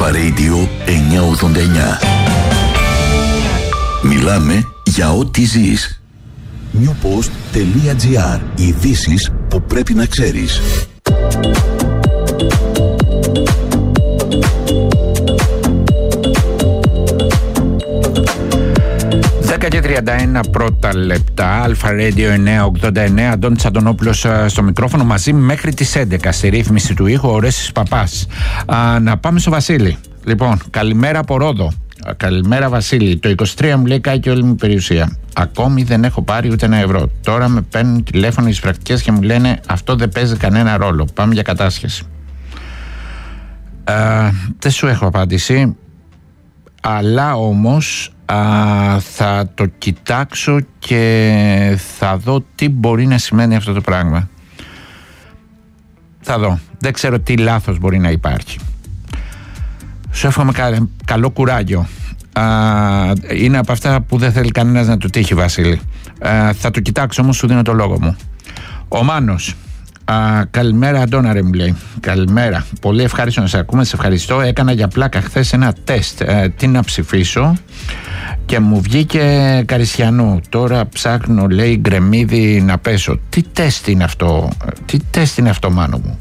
Alpha Radio 989. Μιλάμε για ό,τι ζεις. newpost.gr. Ειδήσεις που πρέπει να ξέρεις. 10:31 πρώτα λεπτά. Αλφα Radio 989. Αντώνης Αντωνόπουλος στο μικρόφωνο, μαζί μέχρι τις 11. Στη ρύθμιση του ήχου ο Ρέσης Παπάς. Να πάμε στο Βασίλη. Λοιπόν, καλημέρα από Ρόδο. Καλημέρα Βασίλη. Το 23 μου λέει κάει και όλη μου περιουσία. Ακόμη δεν έχω πάρει ούτε ένα ευρώ. Τώρα με παίρνουν τηλέφωνο στις πρακτικές και μου λένε αυτό δεν παίζει κανένα ρόλο. Πάμε για κατάσχεση. Δεν σου έχω απάντηση. Αλλά όμως θα το κοιτάξω και θα δω τι μπορεί να σημαίνει αυτό το πράγμα. Θα δω. Δεν ξέρω τι λάθος μπορεί να υπάρχει. Σου εύχομαι καλό κουράγιο. Είναι από αυτά που δεν θέλει κανένας να του τύχει, Βασίλη. Θα το κοιτάξω, όμως σου δίνω το λόγο μου. Ο Μάνος. Καλημέρα Αντώναρε, μου λέει. Καλημέρα, πολύ ευχαριστώ να σε ακούμε. Σε ευχαριστώ. Έκανα για πλάκα χθες ένα τεστ τι να ψηφίσω και μου βγήκε Καρισιανού. Τώρα ψάχνω, λέει, γκρεμίδι να πέσω. Τι τεστ είναι αυτό? Τι τεστ είναι αυτό, Μάνο μου?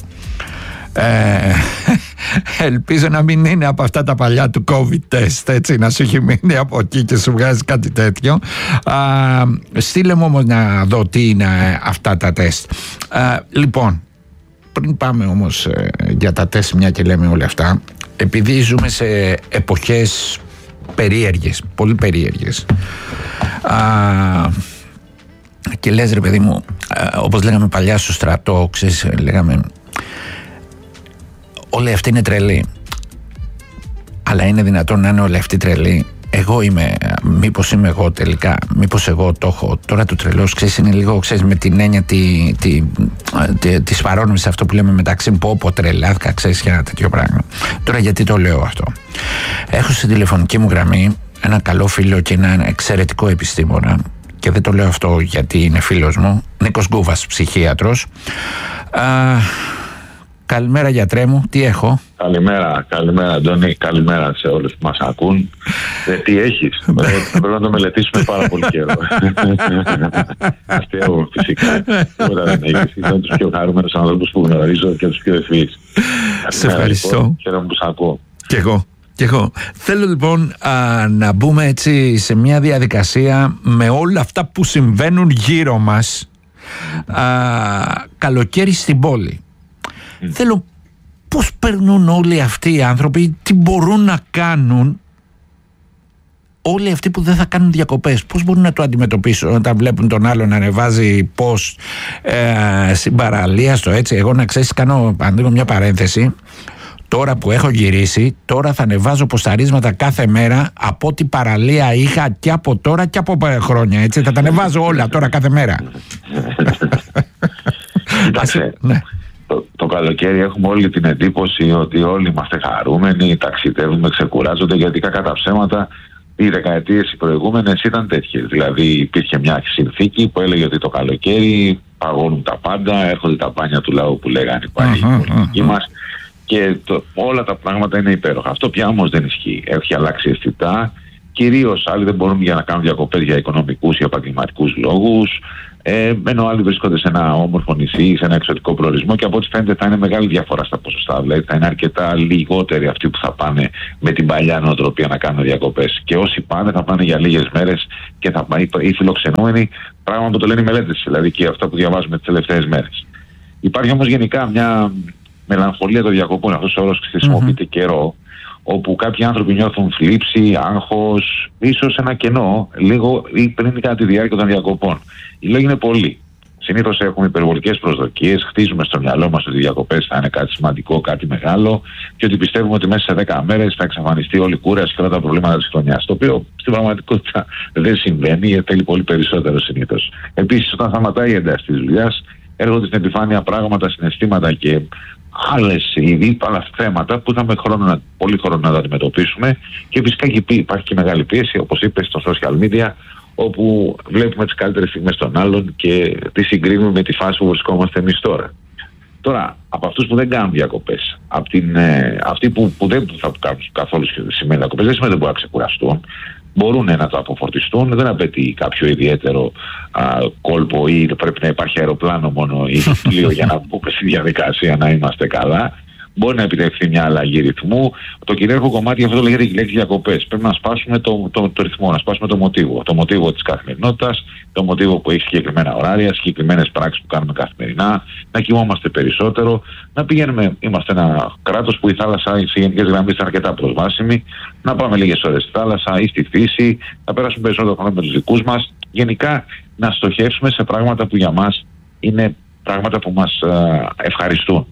Ελπίζω να μην είναι από αυτά τα παλιά του COVID test, έτσι, να σου έχει μείνει από εκεί και σου βγάζει κάτι τέτοιο. Στείλε μου όμως να δω τι είναι αυτά τα τεστ. Λοιπόν, πριν πάμε όμως για τα τεστ, μια και λέμε όλα αυτά, επειδή ζούμε σε εποχές περίεργες, πολύ περίεργες, και λες ρε παιδί μου, όπως λέγαμε παλιά στο στρατό, ξέρεις, λέγαμε όλοι αυτοί είναι τρελοί. Αλλά είναι δυνατόν να είναι όλοι αυτοί τρελοί? Εγώ είμαι, μήπως είμαι εγώ τελικά? Μήπως εγώ το έχω? Τώρα το τρελός, ξέρεις, είναι λίγο, ξέρεις, με την έννοια της παρόνομης, αυτό που λέμε μεταξύ πω τρελάθηκα, ξέρεις, και ένα τέτοιο πράγμα. Τώρα γιατί το λέω αυτό? Έχω στη τηλεφωνική μου γραμμή ένα καλό φίλο και ένα εξαιρετικό επιστήμονα, και δεν το λέω αυτό γιατί είναι φίλος μου, Νίκος Γκούβας, ψυχίατρος. Καλημέρα γιατρέ μου, τι έχω? Καλημέρα Αντώνη, καλημέρα σε όλους που μας ακούν. Τι έχεις? Πρέπει να το μελετήσουμε πάρα πολύ καιρό. Αστείο φυσικά. Τίποτα δεν έχεις. Είσαι τους πιο χαρούμενους ανθρώπους που γνωρίζω και τους πιο ευφυείς. Σε ευχαριστώ. Λοιπόν, χαίρομαι που σ' ακούω. Κι εγώ. Θέλω λοιπόν να μπούμε έτσι σε μια διαδικασία με όλα αυτά που συμβαίνουν γύρω μας. Καλοκαίρι στην πόλη. Θέλω πώς περνούν όλοι αυτοί οι άνθρωποι, τι μπορούν να κάνουν όλοι αυτοί που δεν θα κάνουν διακοπές, πώς μπορούν να το αντιμετωπίσουν όταν βλέπουν τον άλλον να ανεβάζει post στην παραλία στο έτσι. Εγώ, να ξέρεις, ανοίγω μια παρένθεση. Τώρα που έχω γυρίσει, τώρα θα ανεβάζω ποσταρίσματα κάθε μέρα από ό,τι παραλία είχα και από τώρα και από χρόνια, έτσι. Θα τα ανεβάζω όλα τώρα κάθε μέρα. Ναι. Το καλοκαίρι έχουμε όλη την εντύπωση ότι όλοι είμαστε χαρούμενοι, ταξιδεύουμε, ξεκουράζονται, γιατί κακά τα ψέματα οι δεκαετίες οι προηγούμενες ήταν τέτοιες. Δηλαδή υπήρχε μια συνθήκη που έλεγε ότι το καλοκαίρι παγώνουν τα πάντα, έρχονται τα μπάνια του λαού που λέγανε οι πολιτικοί μας, και όλα τα πράγματα είναι υπέροχα. Αυτό πια όμως δεν ισχύει. Έχει αλλάξει αισθητά. Κυρίως άλλοι δεν μπορούν για να κάνουν διακοπές για οικονομικούς ή επαγγελματικούς λόγους. Ενώ άλλοι βρίσκονται σε ένα όμορφο νησί, σε ένα εξωτικό προορισμό, και από ό,τι φαίνεται θα είναι μεγάλη διαφορά στα ποσοστά. Δηλαδή θα είναι αρκετά λιγότεροι αυτοί που θα πάνε με την παλιά νοοτροπία να κάνουν διακοπές. Και όσοι πάνε θα πάνε για λίγες μέρες και θα πάνε οι φιλοξενούμενοι, πράγμα που το λένε οι μελέτες, δηλαδή και αυτά που διαβάζουμε τις τελευταίες μέρες. Υπάρχει όμως γενικά μια μελαγχολία των διακοπών. Αυτός ο όρος χρησιμοποιείται καιρό, όπου κάποιοι άνθρωποι νιώθουν θλίψη, άγχος, ίσως ένα κενό, λίγο ή πριν κατά τη διάρκεια των διακοπών. Οι λόγοι είναι πολλοί. Συνήθως έχουμε υπερβολικές προσδοκίες, χτίζουμε στο μυαλό μας ότι οι διακοπές θα είναι κάτι σημαντικό, κάτι μεγάλο, και ότι πιστεύουμε ότι μέσα σε 10 μέρες θα εξαφανιστεί όλη η κούραση και όλα τα προβλήματα της χρονιάς. Το οποίο στην πραγματικότητα δεν συμβαίνει, θέλει πολύ περισσότερο συνήθως. Επίσης, όταν σταματάει η ένταση της δουλειάς, έρχονται στην επιφάνεια πράγματα, συναισθήματα και άλλες είδη, άλλα θέματα που είχαμε πολύ χρόνο να τα αντιμετωπίσουμε, και φυσικά υπάρχει και μεγάλη πίεση, όπως είπες, στο social media, όπου βλέπουμε τις καλύτερες στιγμές των άλλων και τις συγκρίνουμε με τη φάση που βρισκόμαστε εμείς τώρα. Τώρα, από αυτούς που δεν κάνουν διακοπές, αυτοί που δεν θα κάνουν καθόλου σημαίνει διακοπές, δεν σημαίνει ότι μπορούν να ξεκουραστούν. Μπορούν να το αποφορτιστούν, δεν απαιτεί κάποιο ιδιαίτερο κόλπο ή πρέπει να υπάρχει αεροπλάνο μόνο ή πλοίο για να μπούμε στη διαδικασία να είμαστε καλά. Μπορεί να επιτευχθεί μια αλλαγή ρυθμού. Το κυρίαρχο κομμάτι αυτό το λέγεται η λέξη διακοπές. Πρέπει να σπάσουμε το ρυθμό, να σπάσουμε το μοτίβο. Το μοτίβο της καθημερινότητας, το μοτίβο που έχει συγκεκριμένα ωράρια, συγκεκριμένες πράξεις που κάνουμε καθημερινά, να κοιμόμαστε περισσότερο, να πηγαίνουμε. Είμαστε ένα κράτος που η θάλασσα σε γενικές γραμμές είναι αρκετά προσβάσιμη, να πάμε λίγες ώρες στη θάλασσα ή στη φύση, να περάσουμε περισσότερο χρόνο με τους δικούς μας. Γενικά να στοχεύσουμε σε πράγματα που για μας είναι πράγματα που μας ευχαριστούν.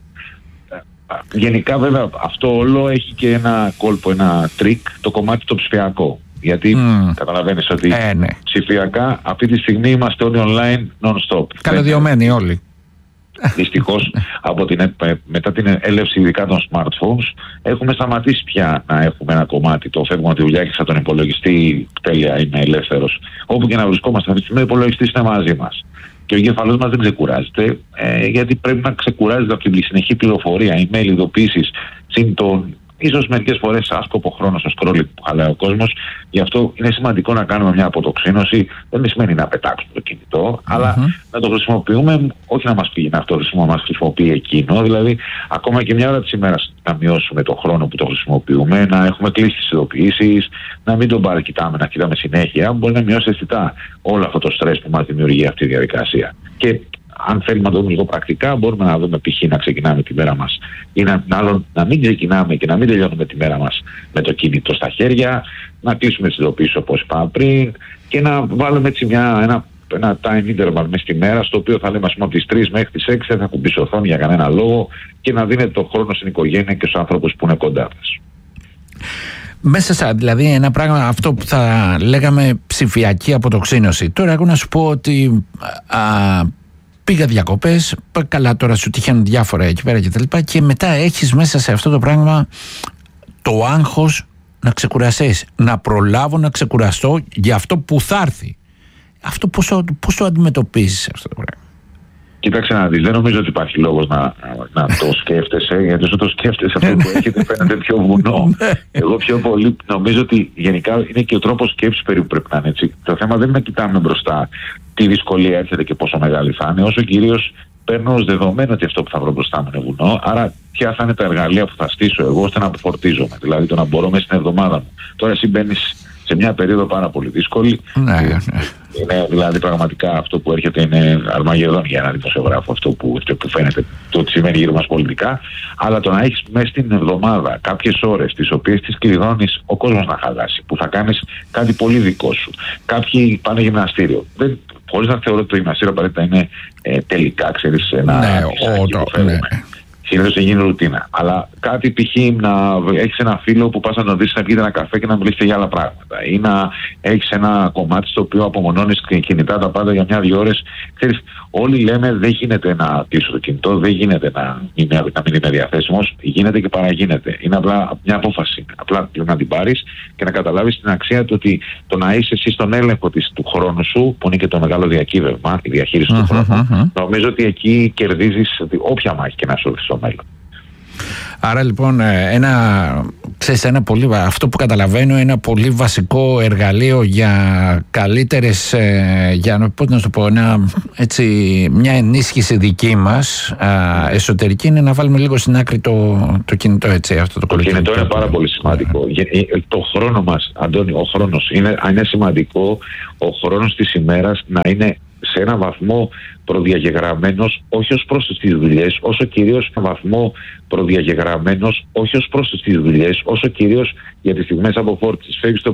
Γενικά βέβαια αυτό όλο έχει και ένα κόλπο, ένα τρίκ, το κομμάτι το ψηφιακό. Γιατί καταλαβαίνεις ότι ναι. ψηφιακά αυτή τη στιγμή είμαστε όλοι online non-stop. Καλωδιωμένοι όλοι. Δυστυχώς μετά την έλευση ειδικά των smartphones έχουμε σταματήσει πια να έχουμε ένα κομμάτι, το φεύγουμε από τη δουλειά και σαν τον υπολογιστή τέλεια είμαι ελεύθερος. Όπου και να βρισκόμαστε αυτή τη στιγμή ο υπολογιστής είναι μαζί μας. Και ο εγκέφαλός μας δεν ξεκουράζεται, γιατί πρέπει να ξεκουράζεται από την συνεχή πληροφορία, email, ειδοποίησεις, συν τον ίσως μερικές φορές άσκοπο χρόνο στο scrolling που χαλάει ο κόσμος. Γι' αυτό είναι σημαντικό να κάνουμε μια αποτοξίνωση. Δεν σημαίνει να πετάξουμε το κινητό, αλλά να το χρησιμοποιούμε, όχι να μας πει να αυτό να μας χρησιμοποιεί εκείνο. Δηλαδή, ακόμα και μια ώρα της ημέρας να μειώσουμε το χρόνο που το χρησιμοποιούμε, να έχουμε κλείσει τις ειδοποιήσεις, να μην τον παρακοιτάμε, να κοιτάμε συνέχεια. Μπορεί να μειώσει αισθητά όλο αυτό το στρες που μας δημιουργεί αυτή η διαδικασία. Και αν θέλουμε να το δούμε λίγο πρακτικά, μπορούμε να δούμε π.χ. να ξεκινάμε τη μέρα μας ή να μην ξεκινάμε και να μην τελειώνουμε τη μέρα μας με το κινητό στα χέρια, να κλείσουμε τις ειδοποιήσεις όπως είπα πριν και να βάλουμε έτσι ένα time interval μέσα στη μέρα, στο οποίο θα λέμε από τις 3 μέχρι τις 6 δεν θα κουμπίσει οθόνη για κανένα λόγο και να δίνετε το χρόνο στην οικογένεια και στους άνθρωπους που είναι κοντά μας. Μέσα δηλαδή ένα πράγμα αυτό που θα λέγαμε ψηφιακή αποτοξίνωση. Τώρα εγώ να σου πω ότι πήγα διακοπές, καλά τώρα σου τυχαίνουν διάφορα εκεί πέρα και τα λοιπά και μετά έχεις μέσα σε αυτό το πράγμα το άγχος να ξεκουραστείς, να προλάβω να ξεκουραστώ για αυτό που θα έρθει. Αυτό πώς το αντιμετωπίζεις αυτό το πράγμα? Κοίταξε να δεις, δεν νομίζω ότι υπάρχει λόγος να το σκέφτεσαι, γιατί όσο το σκέφτεσαι αυτό που έχετε φαίνεται πιο βουνό. Εγώ πιο πολύ νομίζω ότι γενικά είναι και ο τρόπος σκέψης περίπου πρέπει να είναι έτσι. Το θέμα δεν είναι να κοιτάμε μπροστά τι δυσκολία έρχεται και πόσο μεγάλη θα είναι, όσο κυρίως παίρνω ως δεδομένο ότι αυτό που θα βρω μπροστά μου είναι βουνό. Άρα, ποια θα είναι τα εργαλεία που θα στήσω εγώ ώστε να αποφορτίζομαι, δηλαδή το να μπορώ μέσα στην εβδομάδα μου. Τώρα, εσύ μπαίνεις σε μια περίοδο πάρα πολύ δύσκολη. Ναι. Είναι δηλαδή πραγματικά αυτό που έρχεται είναι αρμαγεδόν για ένα δημοσιογράφο, αυτό που φαίνεται το ότι σημαίνει γύρω μας πολιτικά. Αλλά το να έχεις μέσα στην εβδομάδα κάποιες ώρες τις οποίες τις κλειδώνεις ο κόσμος να χαλάσει, που θα κάνεις κάτι πολύ δικό σου. Κάποιοι πάνε γυμναστήριο. Χωρίς να θεωρώ ότι το γυμναστήριο απαραίτητα είναι τελικά, ξέρεις, ένα συνήθως γίνει ρουτίνα. Αλλά κάτι π.χ. να έχεις ένα φίλο που πας να τον δεις να πιείτε ένα καφέ και να μιλήσετε για άλλα πράγματα. Ή να έχεις ένα κομμάτι στο οποίο απομονώνεις κινητά τα πάντα για 1-2 ώρες. Ξέρεις, όλοι λέμε δεν γίνεται να κλείσω το κινητό, δεν γίνεται να μην είναι διαθέσιμος. Γίνεται και παραγίνεται. Είναι απλά μια απόφαση. Απλά πρέπει να την πάρεις και να καταλάβεις την αξία του ότι το να είσαι εσύ στον έλεγχο του χρόνου σου, που είναι και το μεγάλο διακύβευμα, η διαχείριση του χρόνου, νομίζω ότι εκεί κερδίζεις όποια μάχη και να σου έρθει στο μέλλον. Άρα λοιπόν αυτό που καταλαβαίνω ένα πολύ βασικό εργαλείο για καλύτερες, πώς να το πω, μια ενίσχυση δική μας εσωτερική είναι να βάλουμε λίγο στην άκρη το κινητό, έτσι, αυτό το κινητό είναι πάρα πολύ σημαντικό. Το χρόνο μας, Αντώνη, ο χρόνος είναι σημαντικό, ο χρόνος της ημέρας να είναι σε ένα βαθμό προδιαγεγραμμένος όχι ως προς τις δουλειές, όσο κυρίως σε ένα βαθμό προδιαγεγραμμένος όχι ως προς τις δουλειές, όσο κυρίως για τις στιγμές αποφόρτισης. Φεύγεις